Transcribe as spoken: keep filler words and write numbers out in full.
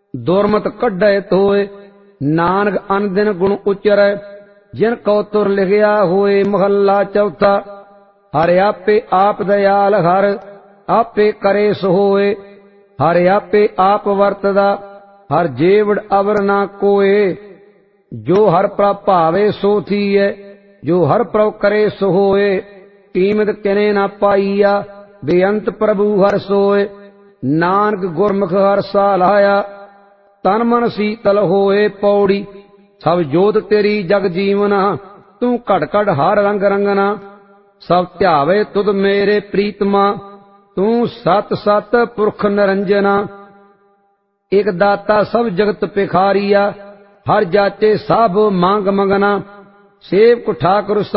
दुरमत कढै तोए। नानक अन दिन गुण उचरै, जिन कौतुर लिखिया होए। महला चौथा। हर आपे आप दयाल, हर आपे करे सो होए। हर आपे आप वरतदा, हर जेवड़ अवर ना कोए। जो हर प्रभ भावे सो थीए, जो हर प्रभ करे सो होए। कीमत किने ना पाईया, बेअंत प्रभु हर सोए। नानक गुरमुख हर सालाया, तन मन शीतल होए। पौड़ी। सब जोत तेरी जग जीवना, तू घट घट हर रंग रंगना। सब ध्यावे तुद मेरे प्रीतमा, तू सत सत पुरख निरंजना। एक दाता सब जगत पिखारिया, हर जाचे सब मांग मंगना। सेवक ठाकुर